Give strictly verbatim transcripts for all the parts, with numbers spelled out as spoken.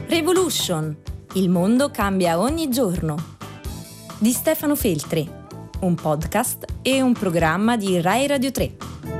Revolution. Il mondo cambia ogni giorno. Di Stefano Feltri. Un podcast e un programma di Rai Radio tre.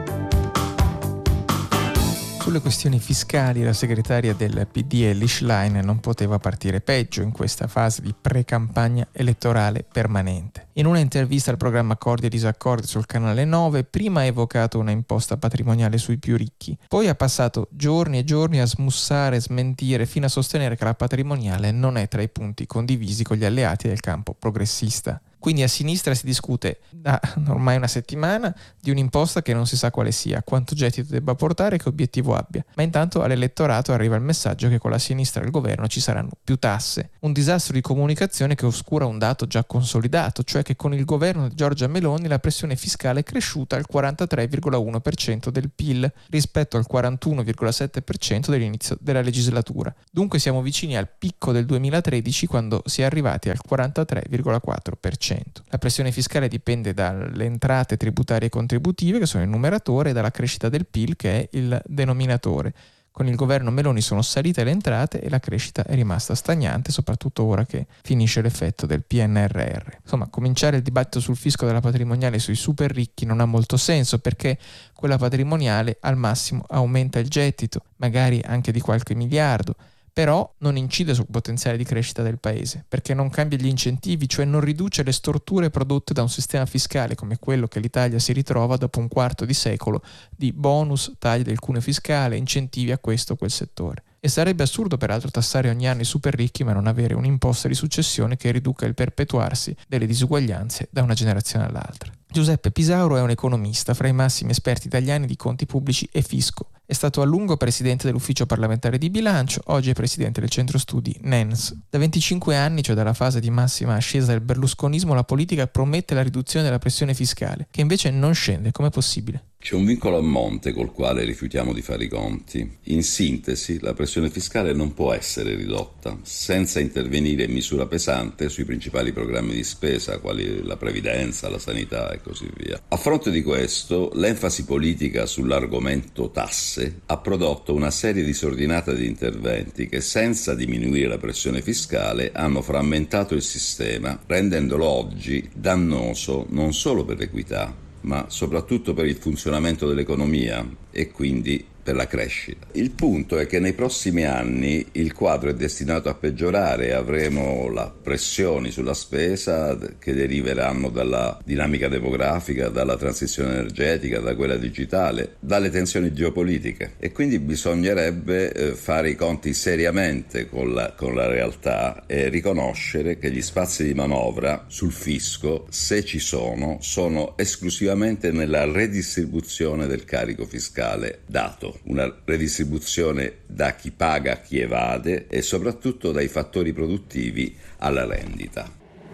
Sulle questioni fiscali la segretaria del P D Elly Schlein non poteva partire peggio in questa fase di pre-campagna elettorale permanente. In una intervista al programma Accordi e Disaccordi sul canale nove, prima ha evocato una imposta patrimoniale sui più ricchi, poi ha passato giorni e giorni a smussare e smentire fino a sostenere che la patrimoniale non è tra i punti condivisi con gli alleati del campo progressista. Quindi a sinistra si discute da ormai una settimana di un'imposta che non si sa quale sia, quanto gettito debba portare e che obiettivo abbia. Ma intanto all'elettorato arriva il messaggio che con la sinistra al governo ci saranno più tasse. Un disastro di comunicazione che oscura un dato già consolidato, cioè che con il governo di Giorgia Meloni la pressione fiscale è cresciuta al quarantatré virgola uno per cento del P I L rispetto al quarantuno virgola sette per cento dell'inizio della legislatura. Dunque siamo vicini al picco del duemilatredici, quando si è arrivati al quarantatré virgola quattro per cento. La pressione fiscale dipende dalle entrate tributarie e contributive, che sono il numeratore, e dalla crescita del P I L, che è il denominatore. Con il governo Meloni sono salite le entrate e la crescita è rimasta stagnante, soprattutto ora che finisce l'effetto del P N R R. Insomma, cominciare il dibattito sul fisco della patrimoniale sui super ricchi non ha molto senso, perché quella patrimoniale al massimo aumenta il gettito, magari anche di qualche miliardo, però non incide sul potenziale di crescita del paese, perché non cambia gli incentivi, cioè non riduce le storture prodotte da un sistema fiscale come quello che l'Italia si ritrova dopo un quarto di secolo di bonus, tagli del cuneo fiscale, incentivi a questo o quel settore. E sarebbe assurdo peraltro tassare ogni anno i super ricchi ma non avere un'imposta di successione che riduca il perpetuarsi delle disuguaglianze da una generazione all'altra. Giuseppe Pisauro è un economista fra i massimi esperti italiani di conti pubblici e fisco. È stato a lungo presidente dell'Ufficio parlamentare di bilancio, oggi è presidente del centro studi N E N S. Da venticinque anni, cioè dalla fase di massima ascesa del berlusconismo, la politica promette la riduzione della pressione fiscale, che invece non scende. Com'è possibile? C'è un vincolo a monte col quale rifiutiamo di fare i conti. In sintesi, la pressione fiscale non può essere ridotta senza intervenire in misura pesante sui principali programmi di spesa, quali la previdenza, la sanità e così via. A fronte di questo, l'enfasi politica sull'argomento tasse ha prodotto una serie disordinata di interventi che, senza diminuire la pressione fiscale, hanno frammentato il sistema, rendendolo oggi dannoso non solo per l'equità, ma soprattutto per il funzionamento dell'economia e quindi per la crescita. Il punto è che nei prossimi anni il quadro è destinato a peggiorare e avremo la pressioni sulla spesa che deriveranno dalla dinamica demografica, dalla transizione energetica, da quella digitale, dalle tensioni geopolitiche, e quindi bisognerebbe eh, fare i conti seriamente con la, con la realtà e riconoscere che gli spazi di manovra sul fisco, se ci sono, sono esclusivamente nella redistribuzione del carico fiscale dato. Una redistribuzione da chi paga a chi evade e soprattutto dai fattori produttivi alla rendita.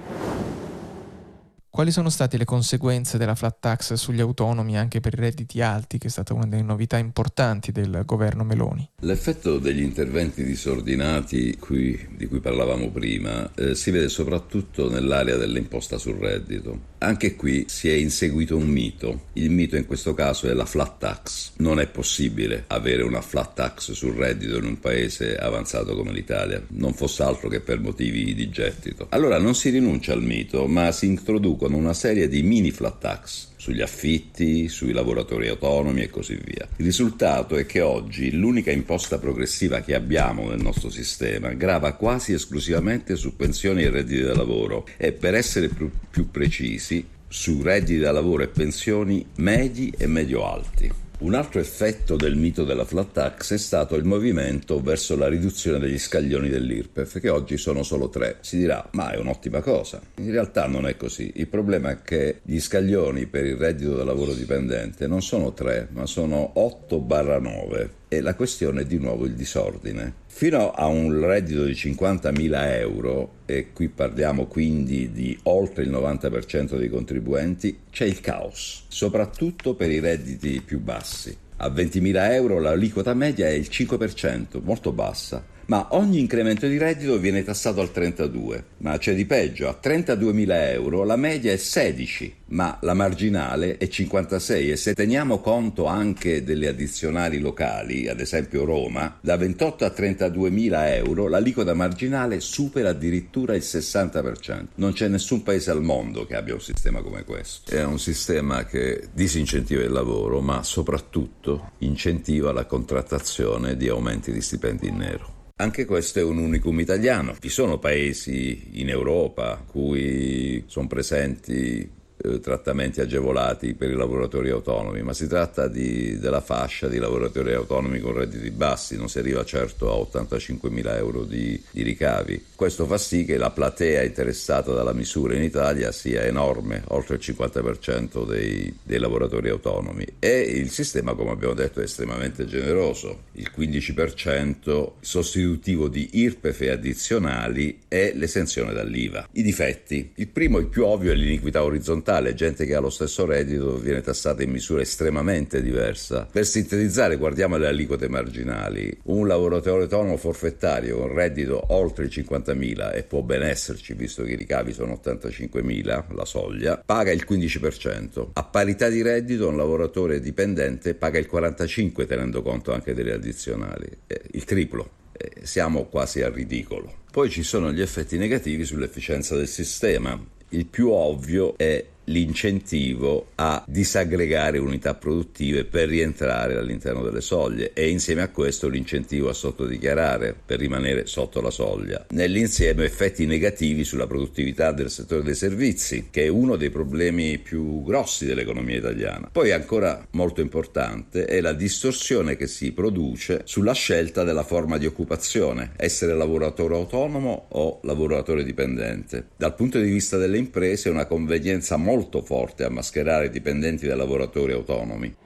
Quali sono state le conseguenze della flat tax sugli autonomi anche per i redditi alti, che è stata una delle novità importanti del governo Meloni? L'effetto degli interventi disordinati cui, di cui parlavamo prima eh, si vede soprattutto nell'area dell'imposta sul reddito. Anche qui si è inseguito un mito. Il mito in questo caso è la flat tax. Non è possibile avere una flat tax sul reddito in un paese avanzato come l'Italia, non fosse altro che per motivi di gettito. Allora non si rinuncia al mito, ma si introducono una serie di mini flat tax sugli affitti, sui lavoratori autonomi e così via. Il risultato è che oggi l'unica imposta progressiva che abbiamo nel nostro sistema grava quasi esclusivamente su pensioni e redditi da lavoro e, per essere più, più precisi, su redditi da lavoro e pensioni medi e medio-alti. Un altro effetto del mito della flat tax è stato il movimento verso la riduzione degli scaglioni dell'I R P E F, che oggi sono solo tre. Si dirà, ma è un'ottima cosa. In realtà non è così. Il problema è che gli scaglioni per il reddito da lavoro dipendente non sono tre, ma sono otto barra nove. E la questione è di nuovo il disordine. Fino a un reddito di cinquantamila euro, e qui parliamo quindi di oltre il novanta per cento dei contribuenti, c'è il caos, soprattutto per i redditi più bassi. A ventimila euro l'aliquota media è il cinque per cento, molto bassa, Ma ogni incremento di reddito viene tassato al trentadue, ma c'è di peggio, a trentaduemila euro la media è sedici, ma la marginale è cinquantasei, e se teniamo conto anche delle addizionali locali, ad esempio Roma, da ventotto a trentaduemila euro l'aliquota marginale supera addirittura il sessanta per cento. Non c'è nessun paese al mondo che abbia un sistema come questo. È un sistema che disincentiva il lavoro, ma soprattutto incentiva la contrattazione di aumenti di stipendi in nero. Anche questo è un unicum italiano. Vi sono paesi in Europa in cui sono presenti eh, trattamenti agevolati per i lavoratori autonomi, ma si tratta di, della fascia di lavoratori autonomi con redditi bassi, non si arriva certo a ottantacinquemila euro di, di ricavi. Questo fa sì che la platea interessata dalla misura in Italia sia enorme, oltre il cinquanta per cento dei, dei lavoratori autonomi, e il sistema, come abbiamo detto, è estremamente generoso. Il quindici per cento sostitutivo di I R P E F e addizionali e l'esenzione dall'I V A. I difetti: il primo, il più ovvio, è l'iniquità orizzontale, gente che ha lo stesso reddito viene tassata in misura estremamente diversa. Per sintetizzare, guardiamo le aliquote marginali. Un lavoratore autonomo forfettario con reddito oltre i cinquantamila, e può ben esserci visto che i ricavi sono ottantacinquemila, la soglia, paga il quindici per cento. A parità di reddito un lavoratore dipendente paga il quarantacinque per cento, tenendo conto anche delle addizionali, eh, il triplo. Eh, siamo quasi al ridicolo. Poi ci sono gli effetti negativi sull'efficienza del sistema. Il più ovvio è l'incentivo a disaggregare unità produttive per rientrare all'interno delle soglie, e insieme a questo l'incentivo a sottodichiarare per rimanere sotto la soglia. Nell'insieme effetti negativi sulla produttività del settore dei servizi, che è uno dei problemi più grossi dell'economia italiana. Poi ancora molto importante è la distorsione che si produce sulla scelta della forma di occupazione, essere lavoratore autonomo o lavoratore dipendente. Dal punto di vista delle imprese è una convenienza molto molto forte a mascherare i dipendenti da lavoratori autonomi.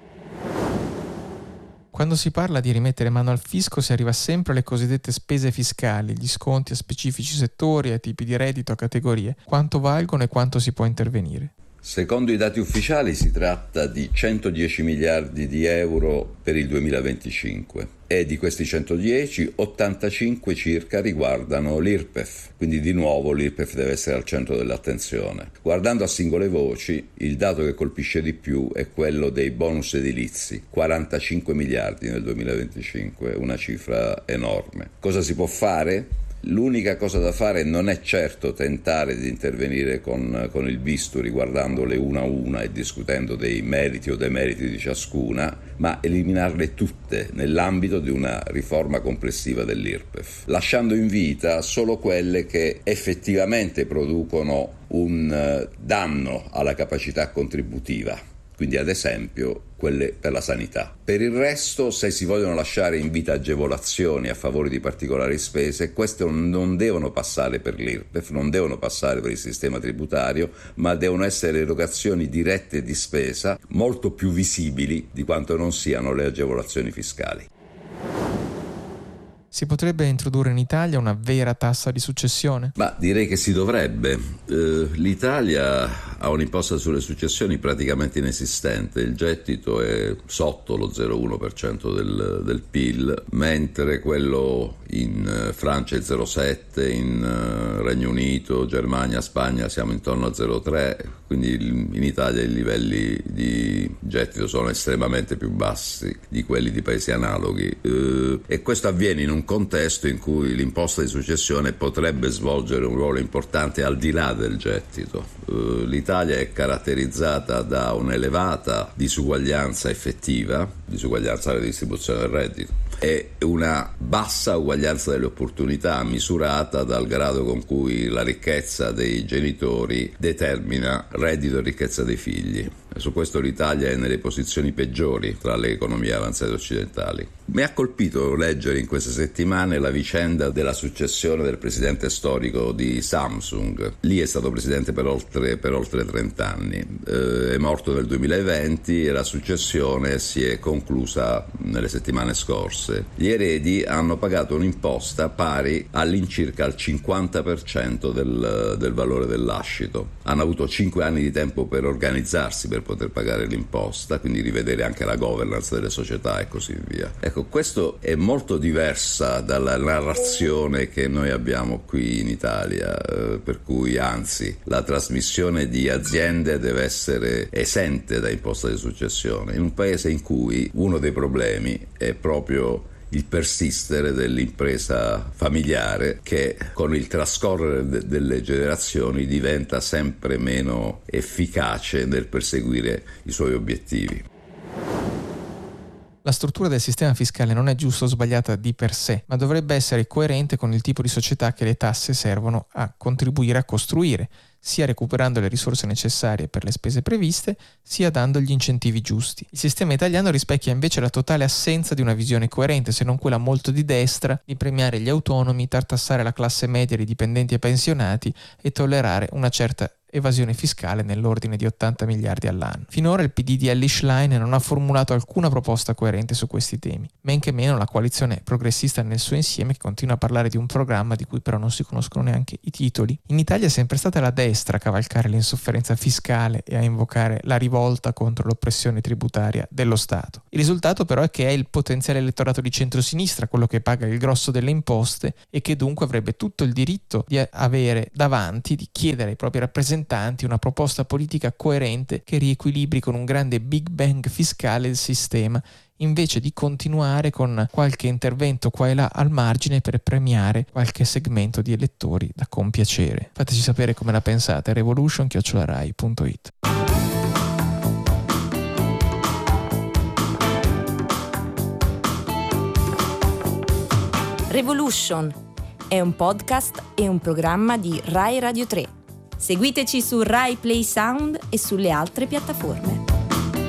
Quando si parla di rimettere mano al fisco si arriva sempre alle cosiddette spese fiscali, gli sconti a specifici settori, a tipi di reddito, a categorie. Quanto valgono e quanto si può intervenire? Secondo i dati ufficiali si tratta di centodieci miliardi di euro per il duemilaventicinque, e di questi centodieci, ottantacinque circa riguardano l'I R P E F, quindi di nuovo l'I R P E F deve essere al centro dell'attenzione. Guardando a singole voci, il dato che colpisce di più è quello dei bonus edilizi, quarantacinque miliardi nel duemilaventicinque, una cifra enorme. Cosa si può fare? L'unica cosa da fare non è certo tentare di intervenire con, con il bisturi, guardandole una a una e discutendo dei meriti o demeriti di ciascuna, ma eliminarle tutte nell'ambito di una riforma complessiva dell'I R P E F, lasciando in vita solo quelle che effettivamente producono un danno alla capacità contributiva. Quindi ad esempio quelle per la sanità. Per il resto, se si vogliono lasciare in vita agevolazioni a favore di particolari spese, queste non devono passare per l'I R P E F, non devono passare per il sistema tributario, ma devono essere erogazioni dirette di spesa molto più visibili di quanto non siano le agevolazioni fiscali. Si potrebbe introdurre in Italia una vera tassa di successione? Ma direi che si dovrebbe. Eh, L'Italia ha un'imposta sulle successioni praticamente inesistente, il gettito è sotto lo zero virgola uno per cento del, del P I L, mentre quello in Francia è zero virgola sette per cento, in Regno Unito, Germania, Spagna siamo intorno a zero virgola tre per cento, quindi in Italia i livelli di gettito sono estremamente più bassi di quelli di paesi analoghi, eh, e questo avviene in un contesto in cui l'imposta di successione potrebbe svolgere un ruolo importante al di là del gettito. Uh, L'Italia è caratterizzata da un'elevata disuguaglianza effettiva, disuguaglianza nella distribuzione del reddito, e una bassa uguaglianza delle opportunità misurata dal grado con cui la ricchezza dei genitori determina reddito e ricchezza dei figli. E su questo l'Italia è nelle posizioni peggiori tra le economie avanzate occidentali. Mi ha colpito leggere in queste settimane la vicenda della successione del presidente storico di Samsung. Lì è stato presidente per oltre, per oltre trenta anni, eh, è morto nel duemilaventi e la successione si è conclusa nelle settimane scorse. Gli eredi hanno pagato un'imposta pari all'incirca al cinquanta per cento del, del valore del lascito. Hanno avuto cinque anni di tempo per organizzarsi, per per poter pagare l'imposta, quindi rivedere anche la governance delle società e così via. Ecco, questo è molto diversa dalla narrazione che noi abbiamo qui in Italia, eh, per cui anzi la trasmissione di aziende deve essere esente da imposta di successione, in un paese in cui uno dei problemi è proprio il persistere dell'impresa familiare che con il trascorrere de- delle generazioni diventa sempre meno efficace nel perseguire i suoi obiettivi. La struttura del sistema fiscale non è giusta o sbagliata di per sé, ma dovrebbe essere coerente con il tipo di società che le tasse servono a contribuire a costruire, sia recuperando le risorse necessarie per le spese previste, sia dando gli incentivi giusti. Il sistema italiano rispecchia invece la totale assenza di una visione coerente, se non quella molto di destra, di premiare gli autonomi, tartassare la classe media, i dipendenti e pensionati e tollerare una certa evasione fiscale nell'ordine di ottanta miliardi all'anno. Finora il P D di Elly Schlein non ha formulato alcuna proposta coerente su questi temi, men che meno la coalizione progressista nel suo insieme, che continua a parlare di un programma di cui però non si conoscono neanche i titoli. In Italia è sempre stata la destra a cavalcare l'insofferenza fiscale e a invocare la rivolta contro l'oppressione tributaria dello Stato. Il risultato però è che è il potenziale elettorato di centrosinistra quello che paga il grosso delle imposte e che dunque avrebbe tutto il diritto di avere davanti, di chiedere ai propri rappresentanti una proposta politica coerente che riequilibri con un grande Big Bang fiscale il sistema, invece di continuare con qualche intervento qua e là al margine per premiare qualche segmento di elettori da compiacere. Fateci sapere come la pensate. revolution chiocciola rai punto it. Revolution è un podcast e un programma di Rai Radio tre. Seguiteci su Rai Play Sound e sulle altre piattaforme.